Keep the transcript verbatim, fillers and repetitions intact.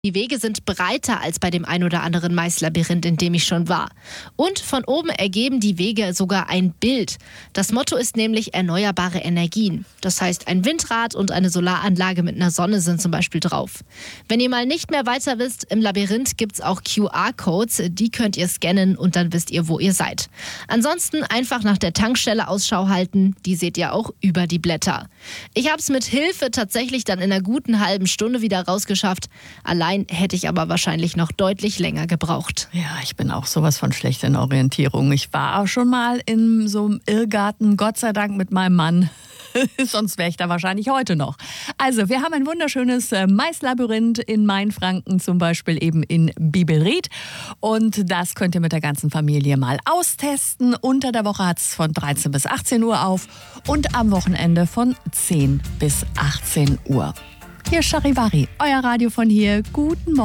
Die Wege sind breiter als bei dem ein oder anderen Maislabyrinth, in dem ich schon war. Und von oben ergeben die Wege sogar ein Bild. Das Motto ist nämlich erneuerbare Energien. Das heißt, ein Windrad und eine Solaranlage mit einer Sonne sind zum Beispiel drauf. Wenn ihr mal nicht mehr weiter wisst, im Labyrinth gibt es auch Q R-Codes. Die könnt ihr scannen und dann wisst ihr, wo ihr seid. Ansonsten einfach nach der Tankstelle Ausschau halten. Die seht ihr auch über die Blätter. Ich habe es mit Hilfe tatsächlich dann in einer guten halben Stunde wieder rausgeschafft. Allein hätte ich aber wahrscheinlich noch deutlich länger gebraucht. Ja, ich bin auch sowas von schlecht in Orientierung. Ich war auch schon mal in so einem Irrgarten, Gott sei Dank mit meinem Mann. Sonst wäre ich da wahrscheinlich heute noch. Also, wir haben ein wunderschönes Maislabyrinth in Mainfranken, zum Beispiel eben in Bibelried. Und das könnt ihr mit der ganzen Familie mal austesten. Unter der Woche hat es von dreizehn bis achtzehn Uhr auf und am Wochenende von zehn bis achtzehn Uhr. Hier ist Charivari, euer Radio von hier. Guten Morgen.